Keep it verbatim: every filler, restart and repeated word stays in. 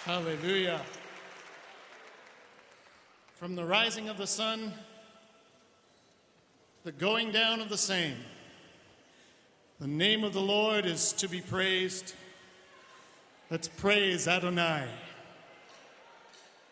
Hallelujah. From the rising of the sun, the going down of the same, the name of the Lord is to be praised. Let's praise Adonai.